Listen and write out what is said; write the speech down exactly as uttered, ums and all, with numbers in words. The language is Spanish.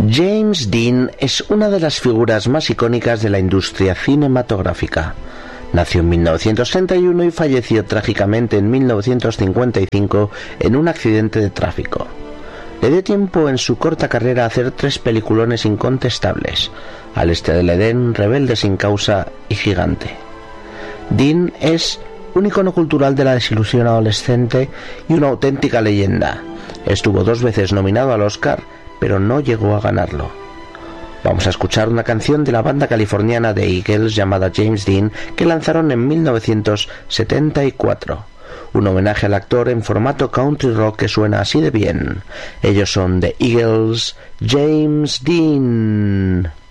James Dean es una de las figuras más icónicas de la industria cinematográfica. Nació en mil novecientos treinta y uno y falleció trágicamente en mil novecientos cincuenta y cinco en un accidente de tráfico. Le dio tiempo en su corta carrera a hacer tres peliculones incontestables: Al este del Edén, Rebelde sin causa y Gigante. Dean es un icono cultural de la desilusión adolescente y una auténtica leyenda. Estuvo dos veces nominado al Oscar, pero no llegó a ganarlo. Vamos a escuchar una canción de la banda californiana The Eagles llamada James Dean, que lanzaron en mil novecientos setenta y cuatro. Un homenaje al actor en formato country rock que suena así de bien. Ellos son The Eagles, James Dean.